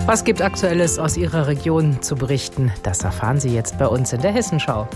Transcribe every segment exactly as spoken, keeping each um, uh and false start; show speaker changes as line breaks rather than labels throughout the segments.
Was gibt Aktuelles aus Ihrer Region zu berichten? Das erfahren Sie jetzt bei uns in der Hessenschau.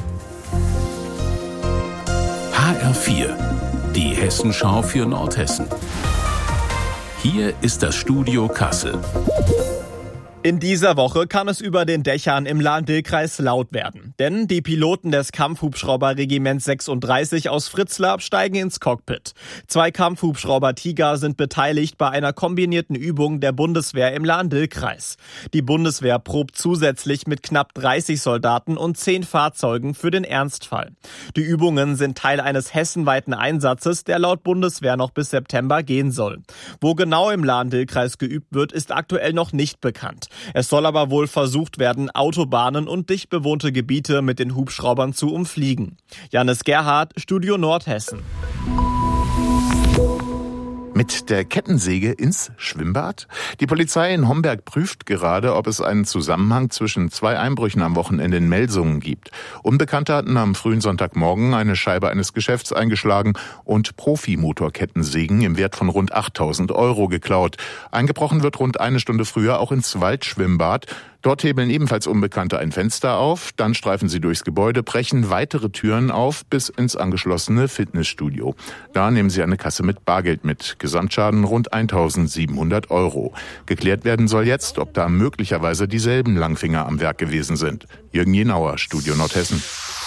H R vier, die Hessenschau für Nordhessen. Hier ist das Studio Kassel.
In dieser Woche kann es über den Dächern im Lahn-Dill-Kreis laut werden. Denn die Piloten des Kampfhubschrauber-Regiments sechsunddreißig aus Fritzlar steigen ins Cockpit. Zwei Kampfhubschrauber Tiger sind beteiligt bei einer kombinierten Übung der Bundeswehr im Lahn-Dill-Kreis. Die Bundeswehr probt zusätzlich mit knapp dreißig Soldaten und zehn Fahrzeugen für den Ernstfall. Die Übungen sind Teil eines hessenweiten Einsatzes, der laut Bundeswehr noch bis September gehen soll. Wo genau im Lahn-Dill-Kreis geübt wird, ist aktuell noch nicht bekannt. Es soll aber wohl versucht werden, Autobahnen und dicht bewohnte Gebiete mit den Hubschraubern zu umfliegen. Janis Gerhardt, Studio Nordhessen.
Mit der Kettensäge ins Schwimmbad? Die Polizei in Homberg prüft gerade, ob es einen Zusammenhang zwischen zwei Einbrüchen am Wochenende in Melsungen gibt. Unbekannte hatten am frühen Sonntagmorgen eine Scheibe eines Geschäfts eingeschlagen und Profi-Motorkettensägen im Wert von rund achttausend Euro geklaut. Eingebrochen wird rund eine Stunde früher auch ins Waldschwimmbad. Dort hebeln ebenfalls Unbekannte ein Fenster auf, dann streifen sie durchs Gebäude, brechen weitere Türen auf bis ins angeschlossene Fitnessstudio. Da nehmen sie eine Kasse mit Bargeld mit. Gesamtschaden rund eintausendsiebenhundert Euro. Geklärt werden soll jetzt, ob da möglicherweise dieselben Langfinger am Werk gewesen sind. Jürgen Jenauer, Studio Nordhessen.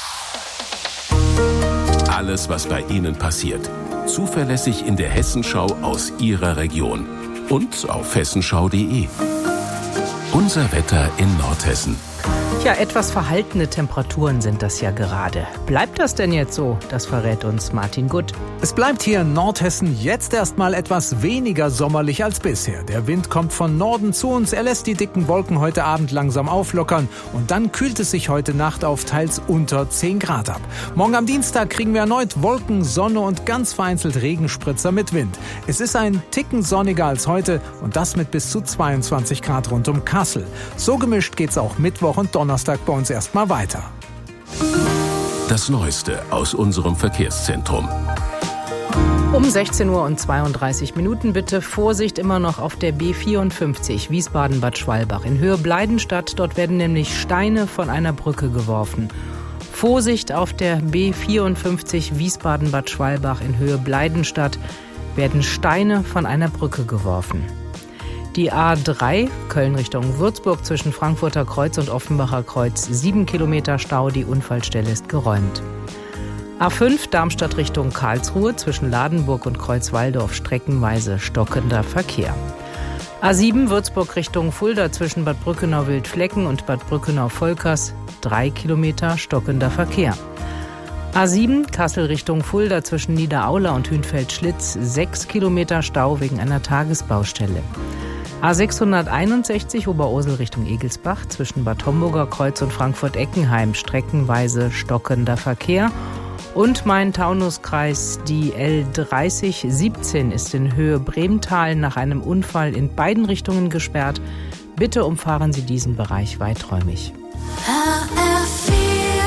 Alles, was bei Ihnen passiert. Zuverlässig in der Hessenschau aus Ihrer Region. Und auf hessenschau punkt de. Unser Wetter in Nordhessen.
Ja, etwas verhaltene Temperaturen sind das ja gerade. Bleibt das denn jetzt so? Das verrät uns Martin Gutt.
Es bleibt hier in Nordhessen jetzt erstmal etwas weniger sommerlich als bisher. Der Wind kommt von Norden zu uns, er lässt die dicken Wolken heute Abend langsam auflockern und dann kühlt es sich heute Nacht auf teils unter zehn Grad ab. Morgen am Dienstag kriegen wir erneut Wolken, Sonne und ganz vereinzelt Regenspritzer mit Wind. Es ist ein Ticken sonniger als heute und das mit bis zu zweiundzwanzig Grad rund um Kassel. So gemischt geht's auch Mittwoch und Donnerstag bei uns erstmal weiter.
Das Neueste aus unserem Verkehrszentrum.
Um sechzehn Uhr und zweiunddreißig Minuten bitte Vorsicht immer noch auf der B vierundfünfzig Wiesbaden-Bad Schwalbach in Höhe Bleidenstadt. Dort werden nämlich Steine von einer Brücke geworfen. Vorsicht auf der B vierundfünfzig Wiesbaden-Bad Schwalbach in Höhe Bleidenstadt werden Steine von einer Brücke geworfen. Die A drei, Köln Richtung Würzburg zwischen Frankfurter Kreuz und Offenbacher Kreuz, sieben Kilometer Stau, die Unfallstelle ist geräumt. A fünf, Darmstadt Richtung Karlsruhe zwischen Ladenburg und Kreuzwaldorf, streckenweise stockender Verkehr. A sieben, Würzburg Richtung Fulda zwischen Bad Brückenau-Wildflecken und Bad Brückenau-Volkers, drei Kilometer stockender Verkehr. A sieben, Kassel Richtung Fulda zwischen Niederaula und Hünfeld-Schlitz, sechs Kilometer Stau wegen einer Tagesbaustelle. A sechshunderteinundsechzig Oberursel Richtung Egelsbach zwischen Bad Homburger Kreuz und Frankfurt-Eckenheim, streckenweise stockender Verkehr. Und Main-Taunus-Kreis, die L dreißig siebzehn ist in Höhe Bremtal nach einem Unfall in beiden Richtungen gesperrt. Bitte umfahren Sie diesen Bereich weiträumig.
H R vier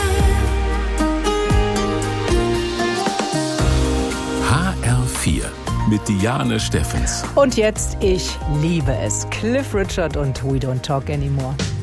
H R vier mit Diane Steffens.
Und jetzt, ich liebe es, Cliff Richard und We Don't Talk Anymore.